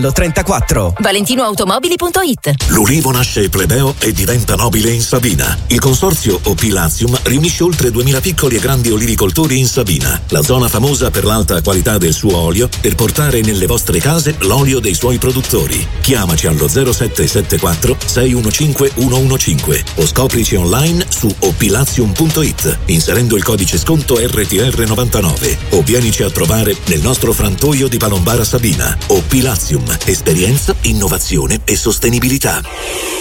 Lo 34. ValentinoAutomobili.it. L'ulivo nasce plebeo e diventa nobile in Sabina. Il consorzio OP Latium riunisce oltre 2000 piccoli e grandi olivicoltori in Sabina, la zona famosa per l'alta qualità del suo olio, per portare nelle vostre case l'olio dei suoi produttori. Chiamaci allo 0774 615 115 o scoprici online su oplatium.it inserendo il codice sconto RTR99 o vienici a trovare nel nostro frantoio di Palombara Sabina. OP Latium. Esperienza, innovazione e sostenibilità.